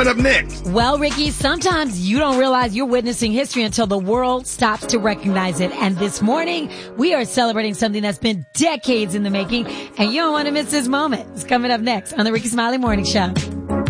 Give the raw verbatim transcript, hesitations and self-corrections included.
coming up next? Well, Ricky, sometimes you don't realize you're witnessing history until the world stops to recognize it. And this morning, we are celebrating something that's been decades in the making, and you don't want to miss this moment. It's coming up next on the Ricky Smiley Morning Show.